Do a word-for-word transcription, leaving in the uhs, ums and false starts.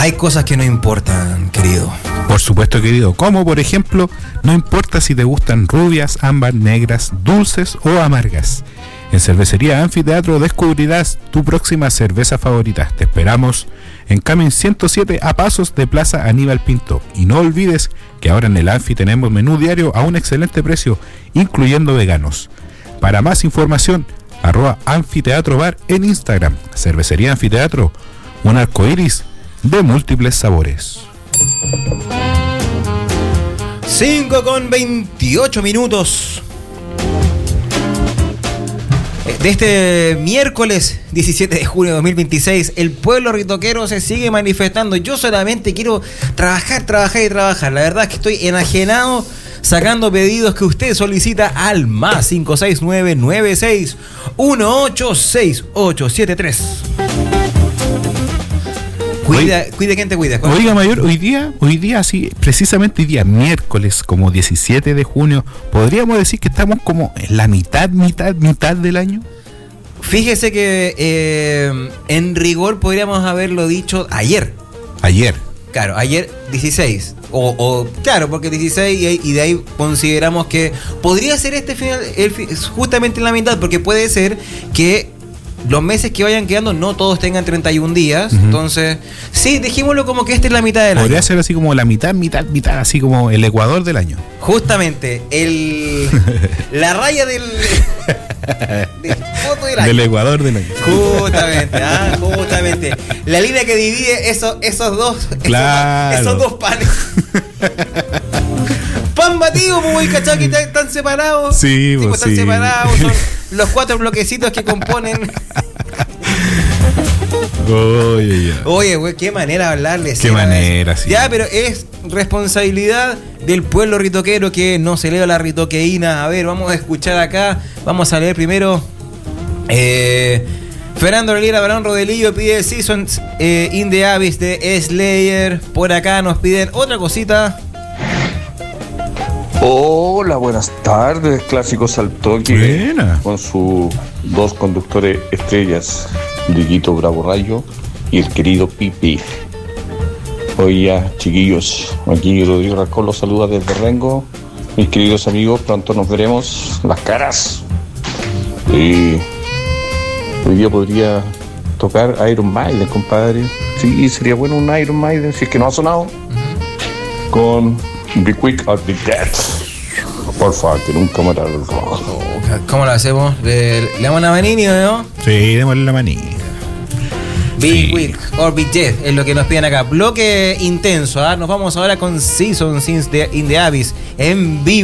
Hay cosas que no importan, querido. Por supuesto, querido. Como, por ejemplo, no importa si te gustan rubias, ámbar, negras, dulces o amargas. En Cervecería Anfiteatro descubrirás tu próxima cerveza favorita. Te esperamos en Camin ciento siete, a pasos de Plaza Aníbal Pinto. Y no olvides que ahora en el Anfi tenemos menú diario a un excelente precio, incluyendo veganos. Para más información, arroba Anfiteatro Bar en Instagram. Cervecería Anfiteatro, un arco iris de múltiples sabores. cinco con veintiocho minutos de este miércoles diecisiete de junio de dos mil veintiséis. El pueblo ritoquero se sigue manifestando. Yo solamente quiero trabajar, trabajar y trabajar. La verdad es que estoy enajenado sacando pedidos que usted solicita al más cinco seis nueve nueve seis uno ocho seis ocho siete tres. Cuida, cuida quien te cuida. Oiga, mayor, hoy día, hoy día, sí, precisamente hoy día, miércoles, como diecisiete de junio, ¿podríamos decir que estamos como en la mitad, mitad, mitad del año? Fíjese que eh, en rigor podríamos haberlo dicho ayer. Ayer. Claro, ayer dieciséis. O, o claro, porque dieciséis y, y de ahí consideramos que podría ser este final, el, justamente en la mitad, porque puede ser que los meses que vayan quedando no todos tengan treinta y un días. Uh-huh. Entonces, sí, dejémoslo como que esta es la mitad del Podría año. Podría ser así como la mitad, mitad, mitad, así como el ecuador del año. Justamente, el la raya del, del foto del año. Del ecuador del año. Justamente, ah, justamente. La línea que divide esos, esos dos, claro. esos, esos dos panes. Pan batido, muy cachado que están separados. Sí, pues están sí. separados, son los cuatro bloquecitos que componen. Oye, ya. Oye, güey, qué manera de hablarles. Qué manera, sí. Ya, pero es responsabilidad del pueblo ritoquero que no se eleva la ritoqueína. A ver, vamos a escuchar acá. Vamos a leer primero. Eh, Fernando Reliera Barón Rodelillo pide Seasons eh, in the Abyss de Slayer. Por acá nos piden otra cosita. Hola, buenas tardes, clásicos al toque. Buena. Con sus dos conductores estrellas, Dieguito Bravo Rayo y el querido Pipi. Oye, chiquillos, aquí Rodrigo Rascón los saluda desde Rengo. Mis queridos amigos, pronto nos veremos las caras. Y hoy día podría tocar Iron Maiden, compadre. Sí, sería bueno un Iron Maiden, si es que no ha sonado. Uh-huh. Con Be Quick or Be Dead. Por favor, que nunca me hará el rojo. ¿Cómo lo hacemos? ¿Le, le damos una manini o no? Sí, démosle la manini. Be sí. Quick or Be Dead es lo que nos piden acá. Bloque intenso, ¿ah? Nos vamos ahora con Seasons in the, in the Abyss en vivo.